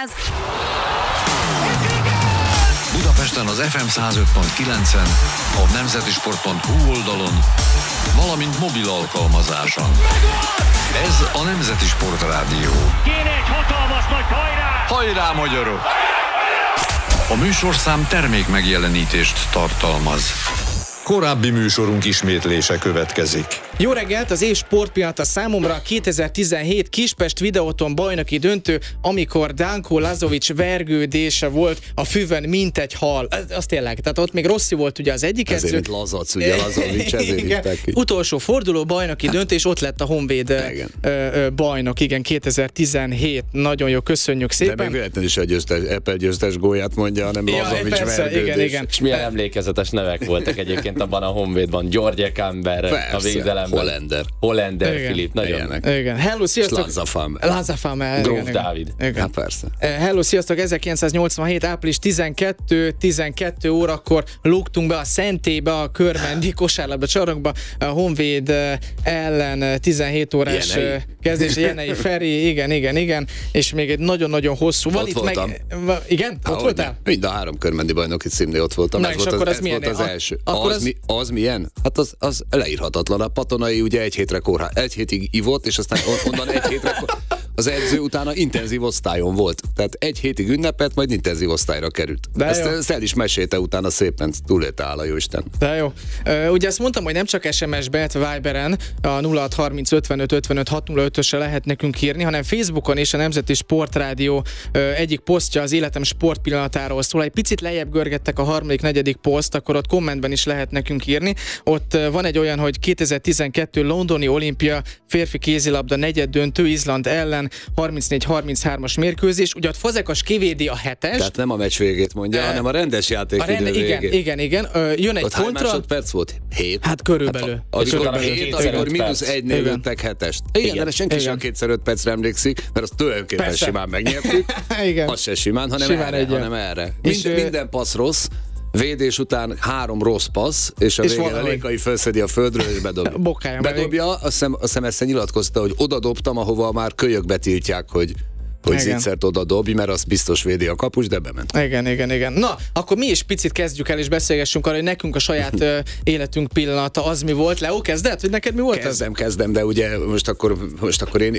gáz! Budapesten az FM 105.9-en, a nemzetisport.hu oldalon, valamint mobil alkalmazáson. Ez a Nemzeti Sport Rádió. Kéne egy hatalmas nagy hajrá! Hajrá, magyarok! A műsorszám termék megjelenítést tartalmaz. Korábbi műsorunk ismétlése következik. Jó reggelt, az év sportpillanata számomra 2017 Kispest Videóton bajnoki döntő, amikor Danko Lazovic vergődése volt a füvön, mint egy hal. Az tényleg, tehát ott még Rossi volt ugye az egyik edző. Ezért Lazac, ugye Lazovic, ezért hívták ki. Utolsó forduló bajnoki döntő, és ott lett a Honvéd bajnok, igen, 2017. Nagyon jó, köszönjük szépen. De még véletlenül is a Apple győztes gólját mondja, hanem Lazovic vergődés. Igen. És milyen emlékezetes nevek voltak egyébként abban a Honvédban. György Kamber a védelemben. Hollander Filip, nagyon. Igen. Hello, sziasztok. Lanzafame. Gróf Dávid. Hát persze. Hello, sziasztok. 1987. április 12 órakor lógtunk be a Szentélybe, a Körmendi kosárlabda csarnokba, a Honvéd ellen 17 órás kezdés, Jenei Feri, igen, és még egy nagyon-nagyon hosszú. Van ott itt voltam. Igen? Ott voltál? Mind a 3 körmendi bajnoki címnél ott voltam. Na, és akkor ez volt az első. Az milyen? Hát az leírhatatlan. A Patonai ugye egy hétig ivott, és aztán onnan egy hétre az edző utána intenzív osztályon volt. Tehát egy hétig ünnepelt, majd intenzív osztályra került. Ezt el is mesélte utána szépen, túlélte áll a jóisten. De jó. Ugye azt mondtam, hogy nem csak SMS-be, illetve Viberen a 0630 55 55 605-ösre lehet nekünk írni, hanem Facebookon és a Nemzeti Sportrádió egyik posztja az életem sportpillanatáról szól. Egy picit lejjebb görgettek a 3., 4. poszt, akkor ott kommentben is lehet nekünk írni. Ott van egy olyan, hogy 2012 londoni olimpia férfi kézilabda negyeddöntő Izland ellen 34-33-as mérkőzés. Ugye ott Fazekas kivédi a 7-es. Tehát nem a meccs végét mondja, hanem a rendes játékidő végét. Igen. Jön egy ott kontra. Hány másodperc volt? 7? Hát körülbelül. Amikor mínusz 1-nél lőttek 7-est. Igen, de senki sem 2x5 percre emlékszik, mert azt tulajdonképpen simán megnyertük. Az se simán, hanem erre. Minden passz rossz. Védés után 3 rossz passz, és a végén a Lékai felszedi a földről, és bedobja. Bedobja, azt hiszem ezt nyilatkozta, hogy oda dobtam, ahova már kölyök betiltják, hogy zicsert oda dobj, mert az biztos védi a kapus, de bement. Igen. Na, akkor mi is picit kezdjük el, és beszélgessünk arra, hogy nekünk a saját életünk pillanata az mi volt. Leo, kezded? Hogy neked mi volt? Kezdem, de ugye most akkor én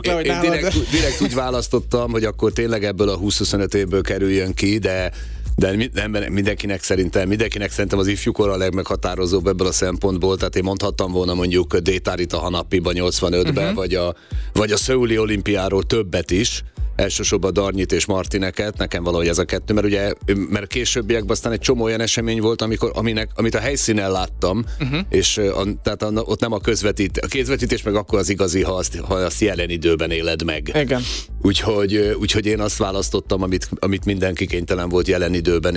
direkt úgy választottam, hogy akkor tényleg ebből a 20-25 évből kerüljön ki, de mindenkinek szerintem az ifjúkor a legmeghatározóbb ebből a szempontból, tehát én mondhattam volna mondjuk Détárit a Hanapiba 85-ben, vagy a Szöuli olimpiáról többet is, elsősorban Darnyit és Martineket, nekem valahogy ez a kettő, mert későbbiekben aztán egy csomó olyan esemény volt, amit a helyszínen láttam, és tehát ott nem a közvetítés meg akkor az igazi, ha azt jelen időben éled meg. Igen. Úgyhogy én azt választottam, amit mindenki kénytelen volt jelen időben,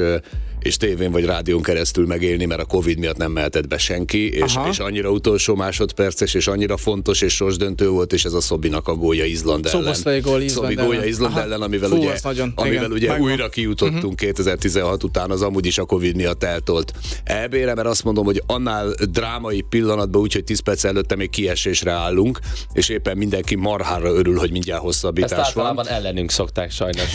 és tévén vagy rádión keresztül megélni, mert a Covid miatt nem mehetett be senki, és annyira utolsó másodperces, és annyira fontos és sorsdöntő volt, és ez a Szobinak a gólya Izland ellen. Szoboszlai gól Izland ellen, amivel ugye újra kijutottunk 2016 után, az amúgy is a Covid miatt eltolt EB-re, mert azt mondom, hogy annál drámai pillanatban, úgyhogy 10 perc előtte még kiesésre állunk, és éppen mindenki marhára örül, hogy mindjárt hosszabbítás van. Ezt általában ellenünk szokták sajnos.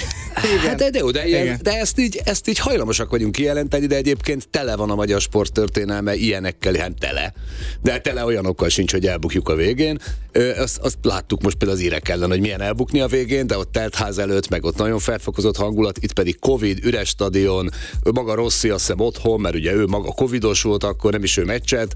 De ezt így hajlamosak vagyunk kijelenteni, de egyébként tele van a magyar sporttörténelme ilyenekkel, hát de tele olyanokkal sincs, hogy elbukjuk a végén. Azt láttuk most például az írek ellen, hogy milyen elbukni a végén, de ott telt ház előtt, meg ott nagyon felfokozott hangulat, itt pedig Covid, üres stadion, maga Rossi azt hiszem otthon, mert ugye ő maga covidos volt, akkor nem is ő meccset,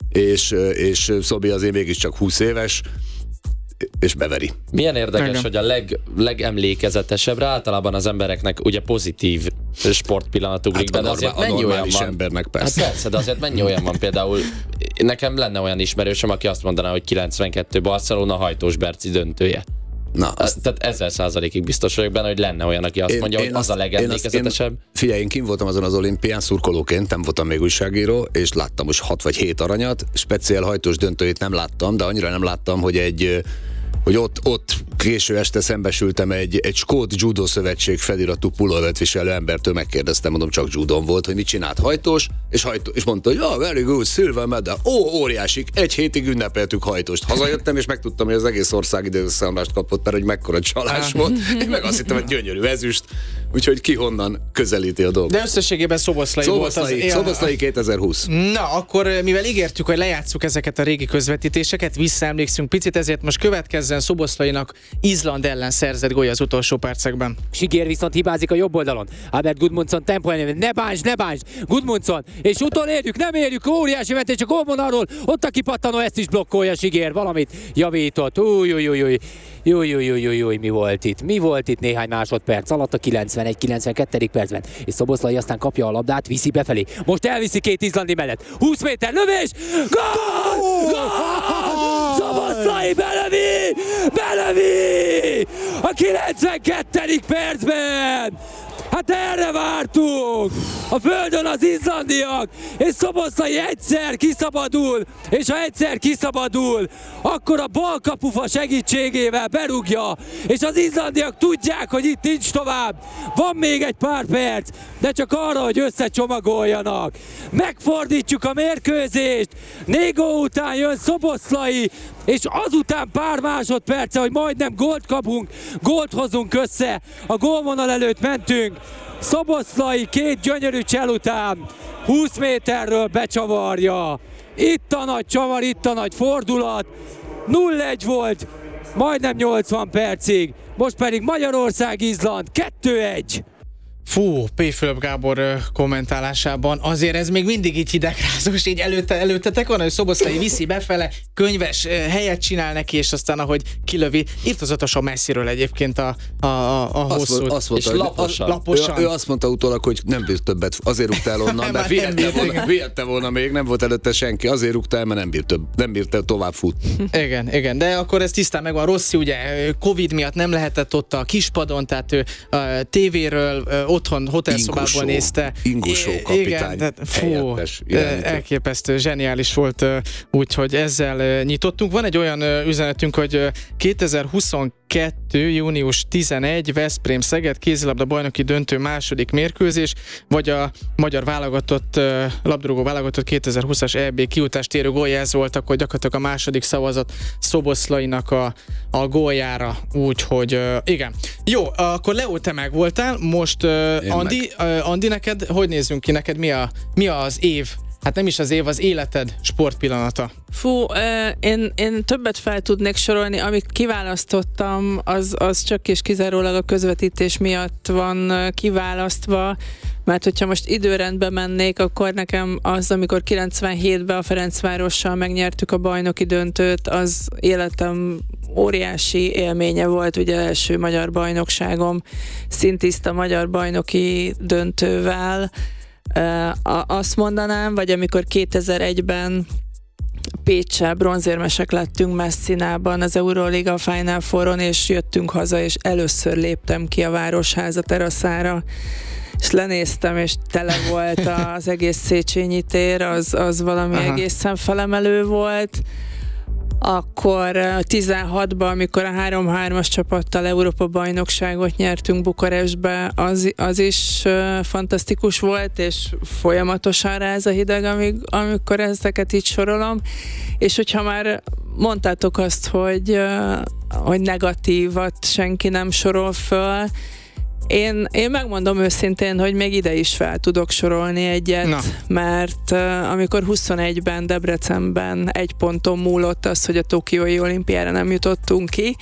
és Szobi azért mégiscsak 20 éves, és beveri. Milyen érdekes, hogy a legemlékezetesebbre általában az embereknek ugye pozitív sportpillanat ugrik be, de azért mennyi olyan van? Embernek persze. Hát persze, de azért mennyi olyan van például, nekem lenne olyan ismerősöm, aki azt mondaná, hogy 92 Barcelona Hajtós Berci döntője. Na, tehát 1000%-ig biztos vagyok benne, hogy lenne olyan, aki azt mondja, hogy az a legemlékezetesebb. Figyelj, én kint voltam azon az olimpián szurkolóként, nem voltam még újságíró, és láttam most 6 vagy 7 aranyat, speciál hajtós döntőjét nem láttam, de annyira nem láttam, hogy hogy ott késő este szembesültem egy skót judo szövetség feliratú pulóvert viselő embertől, megkérdeztem, mondom, csak judon volt, hogy mit csinált, hajtós, és mondta, hogy very good, silver medal, óriásik, egy hétig ünnepeltük hajtóst. Hazajöttem, és megtudtam, hogy az egész ország időszámlást kapott, mert hogy mekkora csalás volt. Én meg azt hittem, hogy gyönyörű ezüst, úgyhogy ki honnan közelíti a dolgot. De összességében Szoboszlai volt az... Szoboszlai 2020. Na, akkor mivel ígértük, hogy lejátszuk ezeket a régi közvetítéseket, visszaemlékszünk picit, ezért most következzen Szoboszlainak Izland ellen szerzett gólya az utolsó percekben. Sigér viszont hibázik a jobb oldalon. Albert Gudmundsson tempóján, ne bánts! Gudmundsson, és utolérjük, nem érjük, óriási vetés a gólvonalról, ott a kipattanó, ezt is blokkolja Sigér, valamit javított. Új, mi volt itt néhány másodperc alatt a 91-92. percben. És Szoboszlai aztán kapja a labdát, viszi befelé. Most elviszi két izlandi mellett. 20 méter lövés! Gól! Szoboszlai belövi! A 92. percben! Hát erre vártunk! A földön az izlandiak, és Szoboszlai egyszer kiszabadul, és ha egyszer kiszabadul, akkor a bal kapufa segítségével berúgja, és az izlandiak tudják, hogy itt nincs tovább. Van még egy pár perc, de csak arra, hogy összecsomagoljanak. Megfordítjuk a mérkőzést, 4 gól után jön Szoboszlai, és azután pár másodperce, hogy majdnem gólt kapunk, gólt hozunk össze, a gólvonal előtt mentünk, Szoboszlai két gyönyörű csel után 20 méterről becsavarja. Itt a nagy csavar, itt a nagy fordulat. 0-1 volt, majdnem 80 percig. Most pedig Magyarország-Izland 2-1. Fú, P. Fülöp Gábor kommentálásában azért ez még mindig így hidegrázós, így előttetek van, hogy Szoboszlai viszi befele, könyves helyet csinál neki, és aztán ahogy kilövi, irtozatosan messziről egyébként a hosszút. És laposan. Ő azt mondta utólag, hogy nem bírt többet, azért rúgta el onnan, mert vihette volna még, nem volt előtte senki, azért rúgta el, mert nem bírt tovább fut. Igen, de akkor ez tisztán megvan. Rossi ugye Covid miatt nem lehetett ott a kispadon, tehát ő tévéről otthon, hotelszobából nézte. Ingusó kapitány. Igen, elképesztő, zseniális volt, úgyhogy ezzel nyitottunk. Van egy olyan üzenetünk, hogy 2022. június 11. Veszprém-Szeged kézilabda bajnoki döntő második mérkőzés, vagy a magyar válogatott, labdarúgó válogatott 2020-as EB kiutást érő gólja, ez volt akkor gyakorlatilag a második szavazat Szoboszlainak a góljára, úgyhogy igen. Jó, akkor Leo, te meg voltál, most Andi, neked, hogy nézzünk ki, neked mi az év? Hát nem is az év, az életed sportpillanata. Fú, én többet fel tudnék sorolni, amit kiválasztottam, az csak és kizárólag a közvetítés miatt van kiválasztva, mert hogyha most időrendbe mennék, akkor nekem az, amikor 97-ben a Ferencvárossal megnyertük a bajnoki döntőt, az életem óriási élménye volt, ugye első magyar bajnokságom, szintiszta magyar bajnoki döntővel. Azt mondanám, vagy amikor 2001-ben Péccsel bronzérmesek lettünk Messinában az Euroliga Final Fouron, és jöttünk haza, és először léptem ki a Városháza teraszára, és lenéztem, és tele volt az egész Széchenyi tér, az valami egészen felemelő volt. Akkor 16-ban, amikor a 3-3-as csapattal Európa-bajnokságot nyertünk Bukarestbe, az is fantasztikus volt, és folyamatosan ráz a hideg, amikor ezeket így sorolom. És hogyha már mondtátok azt, hogy negatívat senki nem sorol föl, én megmondom őszintén, hogy még ide is fel tudok sorolni egyet, mert amikor 21-ben Debrecenben 1 ponton múlott az, hogy a Tokiói olimpiára nem jutottunk ki,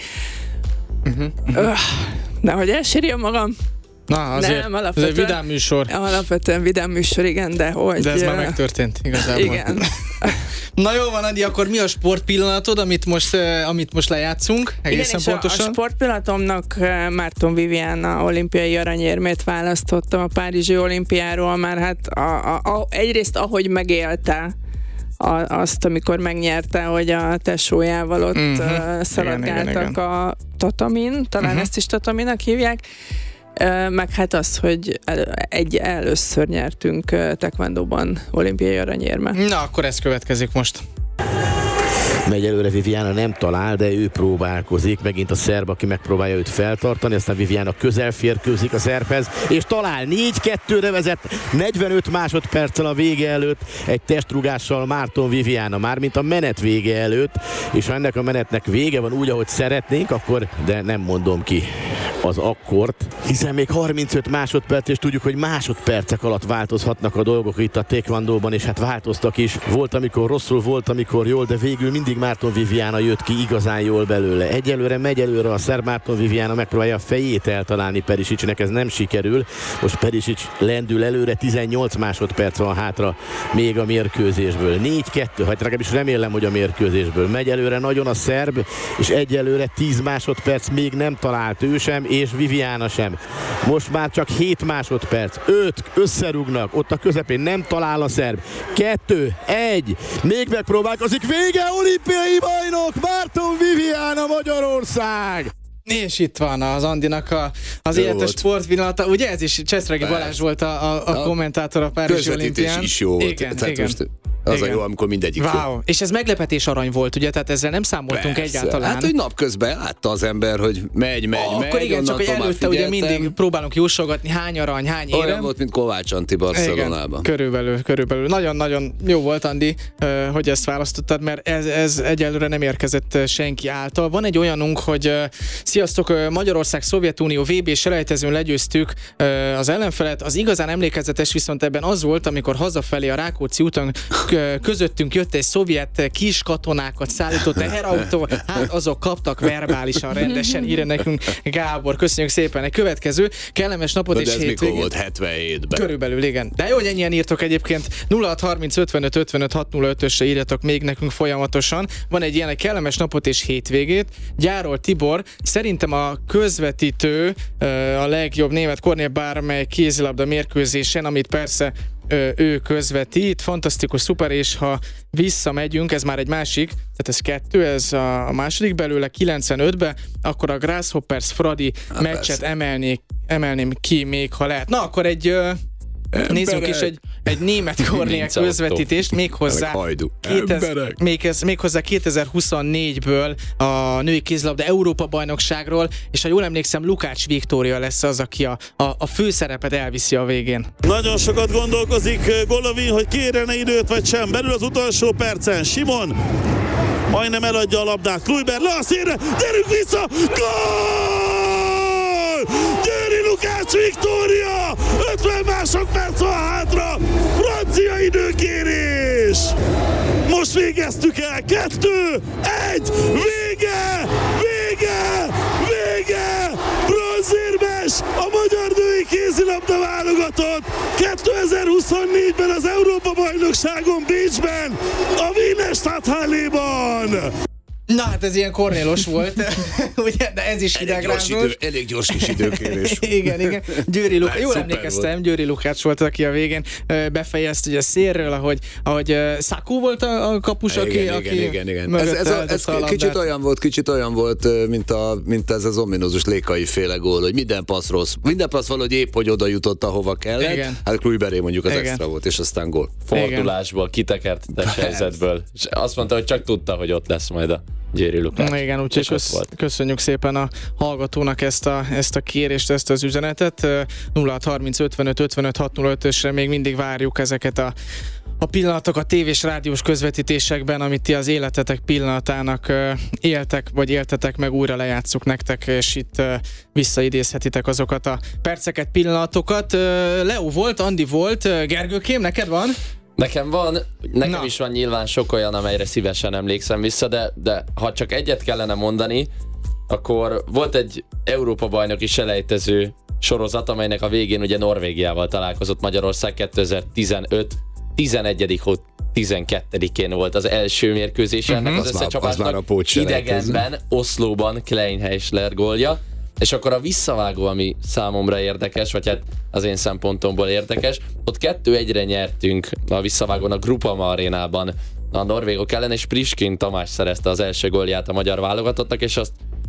nehogy elsírjam magam. Na, azért ez egy vidám műsor. Alapvetően vidám műsor, igen, de hogy... De ez már megtörtént, igazából. Igen. Na jó van, Adi, akkor mi a sportpillanatod, amit most lejátszunk? Egészen igen, pontosan? A sportpillanatomnak Márton Viviana olimpiai aranyérmét választottam a Párizsi olimpiáról, mert hát egyrészt ahogy megélte azt, amikor megnyerte, hogy a tesójával ott szaladgáltak a tatamin, talán ezt is tataminak hívják, meg hát az, hogy először nyertünk taekwondoban olimpiai aranyérmet. Na, akkor ez következik most. Megy előre Viviana, nem talál, de ő próbálkozik. Megint a szerb, aki megpróbálja őt feltartani, aztán Viviana közel férkőzik a szerbhez, és talál. 4-2-re vezet 45 másodperccel a vége előtt egy testrúgással Márton Viviana, mármint a menet vége előtt, és ha ennek a menetnek vége van úgy, ahogy szeretnénk, akkor, de nem mondom ki az akkort, hiszen még 35 másodperc, és tudjuk, hogy másodpercek alatt változhatnak a dolgok itt a taekwondóban, és hát változtak is. Volt, amikor rosszul, volt, amikor jól, de végül mindig Márton Viviana jött ki igazán jól belőle. Egyelőre megy előre a szerb, Márton Viviana megpróbálja a fejét eltalálni Perisicsnek, ez nem sikerül. Most Perisics lendül előre, 18 másodperc van hátra még a mérkőzésből. 4-2, hát legalábbis remélem, hogy a mérkőzésből. Megy előre nagyon a szerb, és egyelőre 10 másodperc még nem talált ő sem, és Viviana sem. Most már csak 7 másodperc. 5 összerúgnak, ott a közepén nem talál a szerb. 2, 1, még megpróbálkozik, vége, olimpiai bajnok, Márton Viviana, Magyarország! És itt van az Andinak az életes sportvinalata. Ugye ez is Cseszregi Balázs volt a kommentátor a Párizsi olimpián. Közvetítés is jó volt. Igen. Most az a jó, amikor mindegyik jó. És ez meglepetés arany volt, ugye? Tehát ezzel nem számoltunk egyáltalán. Hát, hogy napközben látta az ember, hogy megy. Akkor igen, csak hogy előtte ugye mindig próbálunk jósolgatni, hány arany, hány érem. Olyan volt, mint Kovács Anti Barcelonában. Körülbelül. Nagyon-nagyon jó volt, Andi, hogy ezt választottad, mert ez egyelőre nem érkezett senki által. Van egy olyanunk, hogy sziasztok, Magyarország Szovjetunió VB selejtezőn legyőztük az ellenfelet. Az igazán emlékezetes viszont ebben az volt, amikor hazafelé a Rákóczi úton közöttünk jött egy szovjet kis katonákat szállító teherautó, hát azok kaptak verbálisan rendesen, írja nekünk Gábor. Köszönjük szépen. Egy következő kellemes napot és hétvégét. Ez mikor volt? 77-ben? Körülbelül, igen. De jó, hogy ennyien írtok egyébként. 0630 55 55 605-ösre írjatok még nekünk folyamatosan. Van egy ilyen kellemes napot és hétvégét. Gyáról Tibor, szerintem a közvetítő a legjobb német Kornél bármely kézilabda mérkőzésen, amit persze ő közvetít, fantasztikus, szuper, és ha visszamegyünk, ez már egy másik, tehát ez 2, ez a második belőle, 95-be, akkor a Grasshoppers Fradi meccset emelném ki még, ha lehet. Na, akkor nézzünk is egy német Kornél közvetítést, méghozzá 2024-ből a női kézilabda Európa-bajnokságról, és ha jól emlékszem, Lukács Viktória lesz az, aki a főszerepet elviszi a végén. Nagyon sokat gondolkozik Golovin, hogy kérene időt vagy sem. Belül az utolsó percen Simon majdnem eladja a labdát. Kluiber le a szélre, gyerünk vissza! Gól! Győri Lukács Viktória! 50 másodperc van hátra! Francia időkérés! Most végeztük el! 2, 1, vége! Bronzérmes a magyar női kézilabda válogatott 2024-ben az Európa-bajnokságon Bécsben, a Wiener Stadthalléban! Na hát ez ilyen Kornélos volt, ugye, de ez is hidegrázós. Elég gyors kis időkérés. igen. Győri Lukács, jól emlékeztem, Győri Lukács volt, aki a végén befejezte ugye szélről, ahogy Szakó volt a kapus, igen. Ez kicsit olyan volt, mint ez az ominózus Lékai féle gól, hogy minden passz rossz. Minden passz valahogy épp, hogy oda jutott, ahova kellett. Igen. Hát Kluiberé mondjuk az extra volt, és aztán gól. Fordulásból, kitekert helyzetből. És azt mondta, hogy csak tudta, hogy ott lesz majd a Győri Lukács. Igen, úgyhogy köszönjük szépen a hallgatónak ezt a kérést, ezt az üzenetet. 0630 55 55 605-ösre még mindig várjuk ezeket a pillanatokat tévés rádiós közvetítésekben, amit ti az életetek pillanatának éltek, vagy éltetek meg, újra lejátszuk nektek, és itt visszaidézhetitek azokat a perceket, pillanatokat. Leo volt, Andi volt, Gergőkém, neked van? Nekem is van nyilván sok olyan, amelyre szívesen emlékszem vissza, de ha csak egyet kellene mondani, akkor volt egy Európa-bajnoki selejtező sorozat, amelynek a végén ugye Norvégiával találkozott Magyarország 2015 11. 12-én volt az első mérkőzés ennek az összecsapásnak, idegenben, Oszlóban Klein Heisler gólja, és akkor a visszavágó, ami számomra érdekes, vagy hát az én szempontomból érdekes, ott 2-1-re nyertünk a visszavágón a Groupama arénában a norvégok ellen, és Priskin Tamás szerezte az első gólját a magyar válogatottnak, és azt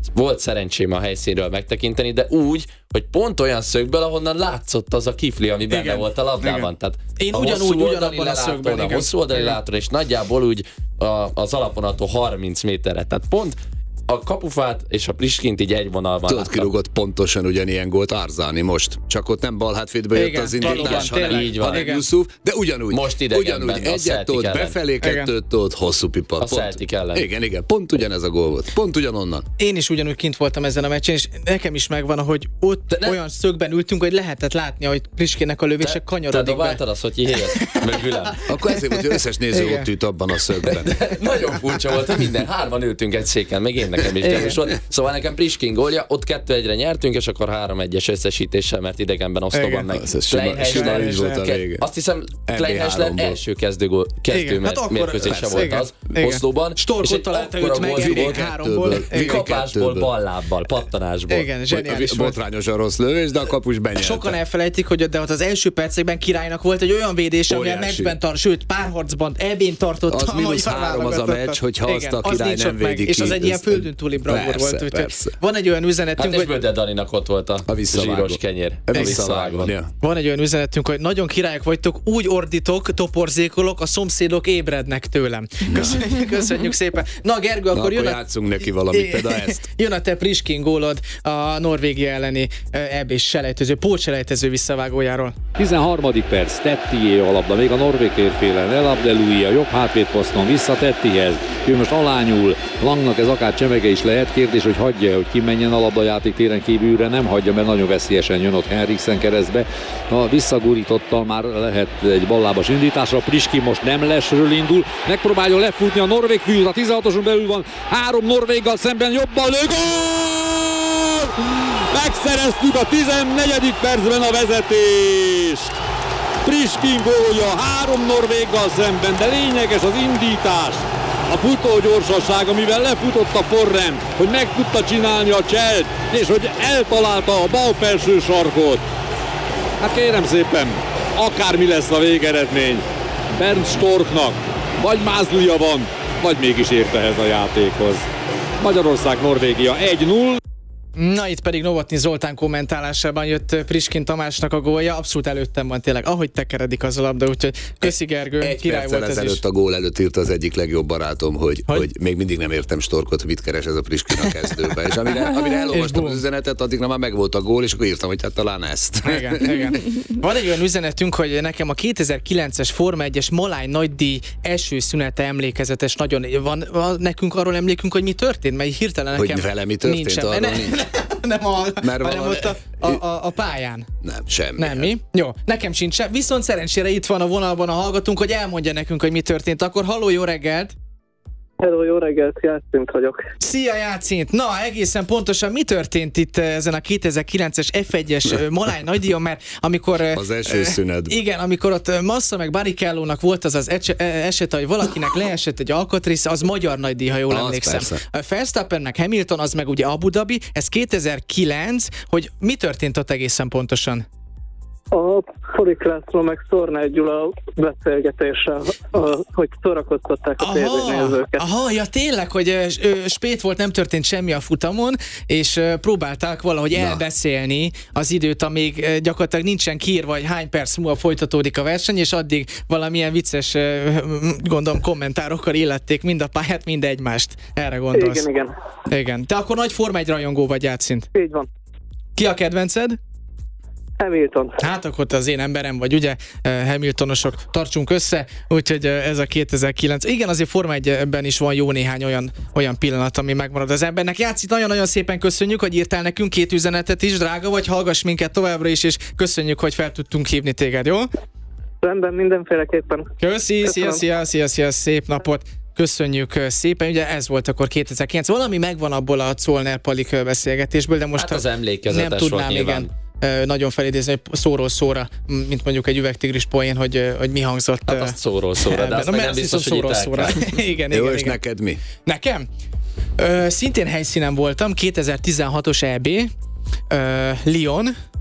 volt szerencsém a helyszínről megtekinteni, de úgy, hogy pont olyan szögből, ahonnan látszott az a kifli, ami benne volt a labdában. Tehát én ugyanabban a szögben, a hosszú oldali láton, és nagyjából úgy az alapon attól 30 méterre. Tehát pont a kapufát és a Pliskint így egy vonalban tudod, kirúgott pontosan ugyanilyen gólt Arzani most. Csak ott nem bal hátvédbe jött az indítás, hanem Yusuf, de ugyanúgy. Most idegenben, egyet tolt, befelé kettőt tolt, hosszú pipat. A Celtic ellen. Igen, pont ugyanez a gól volt. Pont ugyanonnan. Én is ugyanúgy kint voltam ezen a meccsen, és nekem is megvan, hogy ott olyan szögben ültünk, hogy lehetett látni, hogy Pliskinnek a lövések kanyarodik be. Te dobáltad azt, hogy hívját? Mögülem. Akkor ezért volt, hogy összes néző ott ült abban a szögben. Nagyon furcsa volt, hogy minden hárman ültünk egy széken, meg én nekem is gyanús volt. Szóval nekem Priskin gólja, ott 2-1-re nyertünk, és akkor 3-1-es összesítéssel, mert idegenben osztóban meg Kleinhäsler. Azt hiszem, Kleinhäsler első kezdő mérkőzése volt az oszlóban. Storkot találta őt meg háromból. Kapásból, ballábbal, pattanásból. Igen, zseniális volt. Botrányosan rossz lövés, de a kapus benyelte. Sokan elfelejtik, hogy de ott az első percekben Királynak volt egy olyan védés, ami a meccsben sőt, párharcban ebén tartotta. Az -3 az a meccs, hogyha azt a Király nem védi ki. És az egy ilyen földön túli bravúr volt. Persze. Van egy olyan üzenetünk, hát és Böde Daninak ott volt a zsíros kenyér. Van egy olyan üzenetünk, hogy nagyon királyok vagytok, úgy ordítok, toporzékolok, a szomszédok ébrednek tőlem. Köszönjük szépen. Na Gergő, akkor játszunk neki valamit, például ezt. Jön a te Priskin gólod a Norvégia elleni EB-s selejtező, pótselejtező visszavágójáról. 13. perc, Tettié a labda, még a norvég térfélen, El Abdelui a jobb hátvédposzton, vissza Tettihez, ő most alányul, Langnak ez akár csemege is lehet, kérdés, hogy hagyja, hogy kimenjen a labdajáték téren kívülre, nem hagyja, mert nagyon veszélyesen jön ott Henriksen keresztbe. Ha visszagurítottal már lehet egy ballábas indításra, Priskin most nem lesről indul, megpróbálja lefutni a norvég fűt, a 16-oson belül van, 3 norvéggal szemben jobban lő, gól! Megszereztük a 14. percben a vezetést! Priskin gólja 3 norvéggal szemben, de lényeges az indítás. A futógyorsasság, amivel lefutott a forrem, hogy meg tudta csinálni a cselt, és hogy eltalálta a bal felső sarkot. Hát kérem szépen, akármi lesz a végeredmény, Bernd Storknak vagy mázlia van, vagy mégis ért ehhez a játékhoz. Magyarország-Norvégia 1-0. Na, itt pedig Novotny Zoltán kommentálásában jött Priskin Tamásnak a gólja, abszolút előttem van tényleg, ahogy tekeredik az a labda, úgyhogy köszi Gergő, egy király volt ez ezelőtt is. A gól előtt írta az egyik legjobb barátom, hogy még mindig nem értem Storkot, mit keres ez a Priskin a kezdőbe. És amire elolvastam az üzenetet, addigra már megvolt a gól, és akkor írtam, hogy hát talán ezt. Igen. Van egy olyan üzenetünk, hogy nekem a 2009-es Forma 1-es Maláj nagydíj első szünete emlékezetes nagyon. Van nekünk arról emlékünk, hogy mi történt? Mert hirtelen nekem hogy vele mi történt? Nem hanem ott a pályán. Nem, semmi. Nem mi? Jó, nekem sincs sem. Viszont szerencsére itt van a vonalban a hallgatónk, hogy elmondja nekünk, hogy mi történt. Akkor halló, jó reggelt! Hello, jó reggelt, Játszint vagyok. Szia, Játszint! Na, egészen pontosan mi történt itt ezen a 2009-es F1-es Maláj nagydíjon, mert amikor... Az első szünet. Igen, amikor ott Massa meg Barrichello-nak volt az eset, hogy valakinek leesett egy alkatrésze, az magyar nagydíj, ha jól emlékszem. Verstappen meg Hamilton, az meg ugye Abu Dhabi, ez 2009, hogy mi történt ott egészen pontosan? A Porik László meg Szornály Gyula beszélgetéssel, hogy szórakoztatták a tévénézőket. Aha, ja tényleg, hogy spét volt, nem történt semmi a futamon, és próbálták valahogy elbeszélni az időt, amíg gyakorlatilag nincsen kiírva, hogy hány perc múlva folytatódik a verseny, és addig valamilyen vicces, gondolom, kommentárokkal illették mind a pályát, mind egymást. Erre gondolsz? Igen. Te akkor nagy Forma 1 rajongó vagy, Játszint? Így van. Ki a kedvenced? Hamilton. Hát akkor te az én emberem vagy, ugye? Hamiltonosok, tartsunk össze, úgyhogy ez a 2009. Igen, azért Forma 1-ben is van jó néhány olyan pillanat, ami megmarad az embernek. Játszik, nagyon-nagyon szépen köszönjük, hogy írtál nekünk 2 üzenetet is, drága vagy, hallgass minket továbbra is, és köszönjük, hogy fel tudtunk hívni téged, jó? Rendben, mindenféleképpen. Köszi, szia, szép napot. Köszönjük szépen, ugye ez volt akkor 2009. Valami megvan abból a Czolner-Palik beszélgetésből, de most hát az emlékezetes nem tudnám, igen. Nagyon felidézni szóról szóra, mint mondjuk egy üvegtigris poén, hogy mi hangzott. Hát azt szóról szóra, de azt meg nem biztos, hogy igen. Jó, és neked mi? Nekem? Szintén helyszínen voltam, 2016-os EB, Lyon,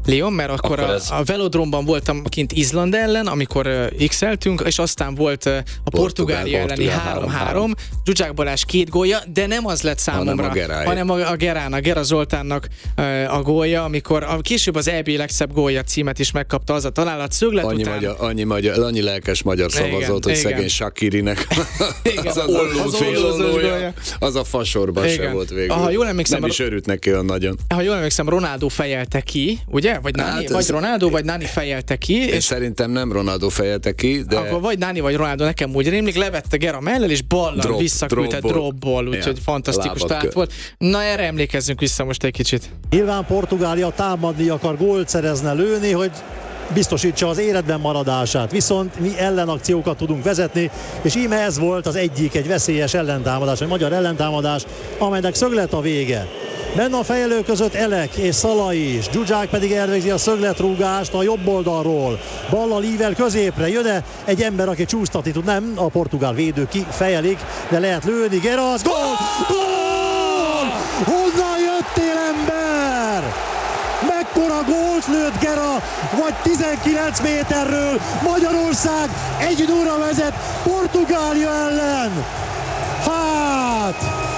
Leon, mert akkor a Velodromban voltam kint Izland ellen, amikor x-eltünk, és aztán volt a Portugália elleni 3-3. Zsuzsák Balázs 2 gólja, de nem az lett számomra, hanem a Gera Zoltánnak a gólja, amikor később az EB legszebb gólja címet is megkapta az a találat szöglet után. Annyi lelkes magyar szavazott, hogy szegény Shaqirinek az ollózója, az a fasorban se volt végül. Nem is örült neki olyan nagyon. Ha jól emlékszem, Ronaldo fejelte ki, ugye? Vagy Nani, vagy Ronaldo, vagy Nani fejelte ki. És szerintem nem Ronaldo fejelte ki, de... Akkor vagy Nani, vagy Ronaldo, nekem úgy rémlik, levette Gera mellel, és ballal visszaküldte dropból, úgyhogy fantasztikus tát volt. Na, erre emlékezzünk vissza most egy kicsit. Nyilván Portugália támadni akar, gólt szerezne, lőni, hogy biztosítsa az életben maradását. Viszont mi ellenakciókat tudunk vezetni, és íme ez volt az egyik, egy veszélyes ellentámadás, egy magyar ellentámadás, amelynek szöglet a vége. Benne a fejelő között Elek és Szalai is, Zsuzsák pedig elvégzi a szögletrúgást a jobb oldalról. Ballal ível középre, jön-e egy ember, aki csúsztatni tud? Nem, a portugál védő kifejelik, de lehet lőni, Gera, az gól! Gól! Honnan jöttél, ember? Mekkora gólt lőtt Gera, vagy 19 méterről Magyarország 1-0-ra vezet Portugália ellen. Hát...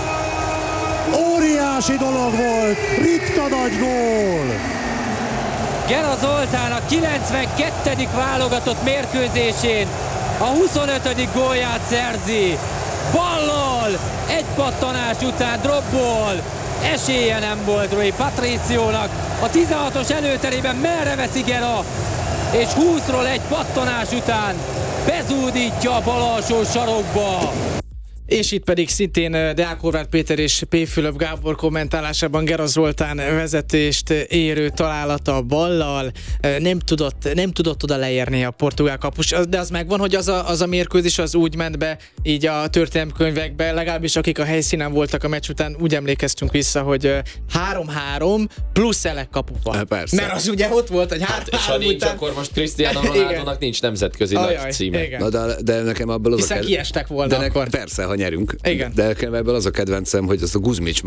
óriási dolog volt, ritka nagy gól! Gera Zoltán a 92. válogatott mérkőzésén a 25. gólját szerzi. Ballal, egy pattanás után dropból, esélye nem volt Rui Patriciónak. A 16-os előterében merre veszi Gera, és 20-ról egy pattanás után bezúdítja a bal alsó sarokba. És itt pedig szintén Deák Horváth Péter és P. Fülöp Gábor kommentálásában Gera Zoltán vezetést érő találata ballal nem tudott oda leérni a portugál kapus, de az megvan, hogy az a mérkőzés az úgy ment be így a történelemkönyvekbe, legalábbis akik a helyszínen voltak a meccs után, úgy emlékeztünk vissza, hogy 3-3 plusz Elek kapufa. Mert az ugye ott volt, hogy és ha nincs, után... akkor most Cristiano Ronaldo-nak nincs nemzetközi nagy címe. De nekem abból az hiszen kiestek volna akkor. Persze, ha nyerünk. Igen. De nekem ebből az a kedvencem, hogy azt a Guzmics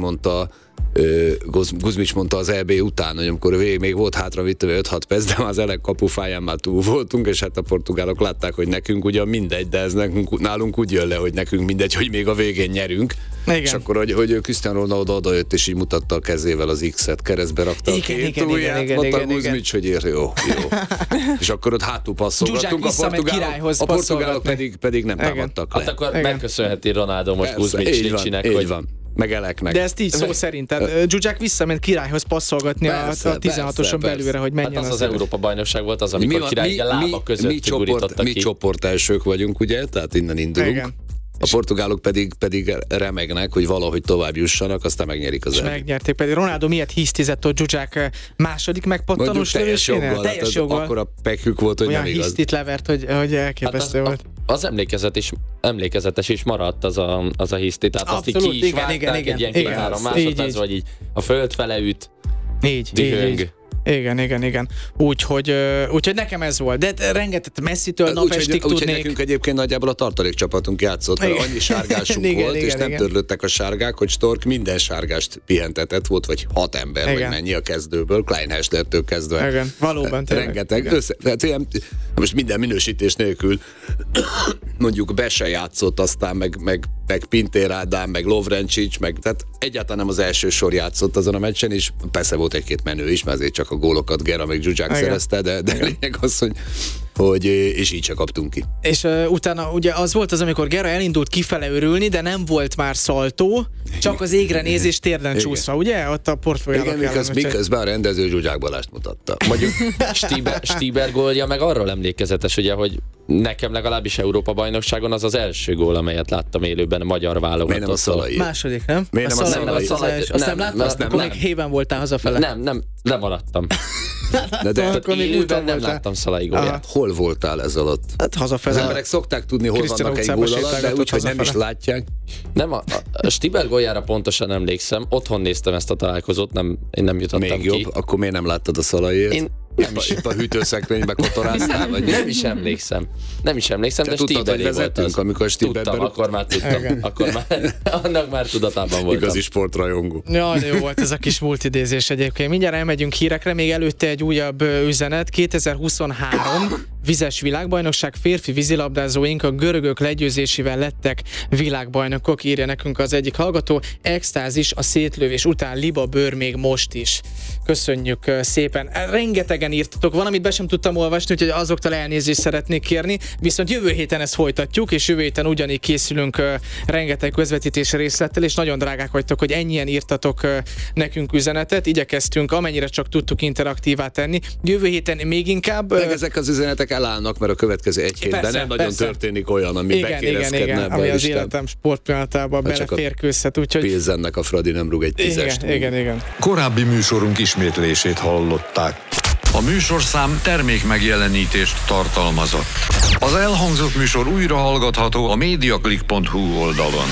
mondta az EB után, hogy amikor még volt hátra 5-6 perc, de az Elek kapufáján már túl voltunk, és hát a portugálok látták, hogy nekünk ugyan mindegy, de ez nálunk úgy jön le, hogy nekünk mindegy, hogy még a végén nyerünk. Igen. És akkor, hogy Cristiano Ronaldo odajött, és így mutatta a kezével az X-et, keresztbe rakta a két ujját, mondta a Guzmics, hogy jó. És akkor ott hátul passzolgattunk, a portugálok pedig nem támadtak le. Hát akkor megköszönheti Ronaldo most Guzmics Licsinek, hogy... van. Meg Eleknek. De ezt így szó szerint. Tehát Zsuzsák visszament Királyhoz passzolgatni a 16-oson belülre, hogy menjen hát az Európa-bajnokság volt az, amikor Király lába között gurította ki. Mi csoport elsők vagyunk, ugye? Tehát innen indulunk. Igen. A portugálok pedig remegnek, hogy valahogy tovább jussanak, aztán megnyerik az elét. Megnyerték, pedig Ronaldo miért hisztizett, hogy Zsuzsák második megpattanós lövésénél? Teljes joggal. Akkor a pekük volt, hogy olyan nem igaz. hisztit levert, hogy elképesztő volt. Az emlékezetes is maradt az a hiszti, tehát abszolút, azt így ki is vágták egy ilyen 2-3 másodperc, vagy így a föld fele üt, így. Igen. Úgyhogy nekem ez volt. De rengeteg Messzitől napestig tudnék. Úgyhogy nekünk egyébként nagyjából a tartalék csapatunk játszott, mert annyi sárgásunk volt, és nem törlődtek a sárgák, hogy Stork minden sárgást pihentetett, volt, vagy 6 ember, vagy mennyi a kezdőből, Klein Hesslertől kezdve. Igen, valóban rengeteg. Most minden minősítés nélkül mondjuk Bese játszott, aztán meg Pintér Ádám, meg Lovrencsics, tehát egyáltalán nem az első sor játszott azon a meccsen, és persze volt egy-két menő is, mert azért csak a gólokat Gera meg Zsuzsák szerezte, de lényeg az, hogy és így csak kaptunk ki. És utána ugye az volt az, amikor Gera elindult kifele örülni, de nem volt már szaltó, csak az égre nézés térden csúszva, ugye? Ott a portugálok ellen. Miközben a rendező Zsuzsák Balást mutatta. Mondjuk Stieber gólja meg arról emlékezetes, ugye, hogy nekem legalábbis Európa-bajnokságon az első gól, amelyet láttam élőben a magyar válogatott. Miért nem a Szalai? Második, nem? Miért nem a Szalai? Azt nem láttad? Akkor még héven voltál hazafele. Nem maradtam. De akkor még élőben nem láttam Szalai gólját. Hol voltál ez alatt? Hát hazafele. Az emberek szokták tudni, hol vannak egy gól alatt, de úgyhogy nem is látják. Nem, a Stieber góljára pontosan emlékszem. Otthon néztem ezt a találkozót, én nem jutottam még ki. Még jobb, akkor miért nem láttad a Szalaiét? Itt a hűtőszekrénybe kotoráztál, vagy? Nem is emlékszem. De tudtad, hogy vezettünk, amikor Stieber tudtam, akkor már tudtam. Annak már tudatában voltam. Igazi sportrajongó. Ja, de jó volt ez a kis multidézés egyébként. Mindjárt elmegyünk hírekre, még előtte egy újabb üzenet. 2023 vizes világbajnokság, férfi vízilabdázóink a görögök legyőzésével lettek világbajnokok, írja nekünk az egyik hallgató. Extázis a szétlövés után, liba bőr még most is. Köszönjük szépen. Rengetegen írtatok, valamit be sem tudtam olvasni, úgyhogy azoktól elnézést szeretnék kérni, viszont jövő héten ezt folytatjuk, és jövő héten ugyanígy készülünk rengeteg közvetítés részlettel, és nagyon drágák vagytok, hogy ennyien írtatok nekünk üzenetet, igyekeztünk amennyire csak tudtuk interaktívá tenni. Jövő héten még inkább... Ezek az üzenetek elállnak, mert a következő egy hétben nem nagyon történik olyan, ami bekérezkedne. Ami az életem sportpillanatában beleférkőzhet, úgyhogy... Pilzennek a Fradi nem rúg egy tízest. Igen. Korábbi műsorunk ismétlését hallották. A műsorszám termék megjelenítést tartalmazott. Az elhangzott műsor újra hallgatható a mediaclick.hu oldalon.